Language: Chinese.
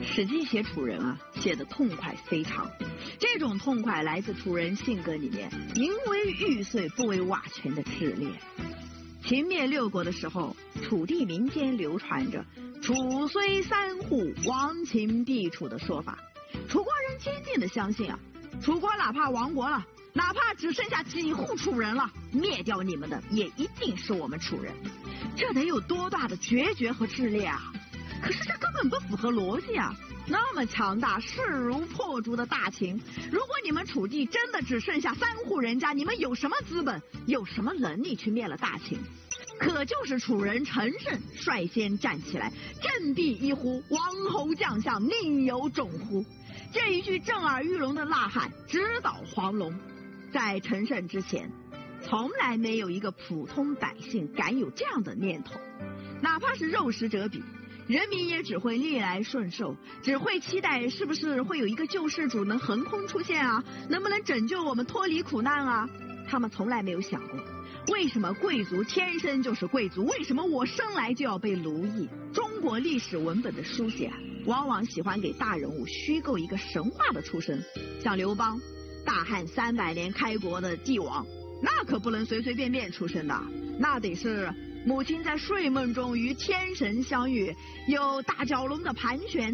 史记写楚人啊，写的痛快非常。这种痛快来自楚人性格里面宁为玉碎不为瓦全的炽烈。秦灭六国的时候，楚地民间流传着楚虽三户，亡秦必楚的说法。楚国人坚定的相信啊，楚国哪怕亡国了，哪怕只剩下几户楚人了，灭掉你们的也一定是我们楚人。这得有多大的决绝和炽烈啊！可是这根本不符合逻辑啊！那么强大势如破竹的大秦，如果你们楚地真的只剩下3户人家，你们有什么资本，有什么能力去灭了大秦？可就是楚人陈胜率先站起来，振臂一呼，王侯将相宁有种乎！这一句震耳欲聋的呐喊直捣黄龙。在陈胜之前，从来没有一个普通百姓敢有这样的念头，哪怕是肉食者鄙，人民也只会逆来顺受，只会期待是不是会有一个救世主能横空出现啊，能不能拯救我们脱离苦难啊？他们从来没有想过，为什么贵族天生就是贵族？为什么我生来就要被奴役？中国历史文本的书写啊，往往喜欢给大人物虚构一个神话的出身，像刘邦，大汉300年开国的帝王，那可不能随随便便出生的，那得是母亲在睡梦中与天神相遇，有大蛟龙的盘旋，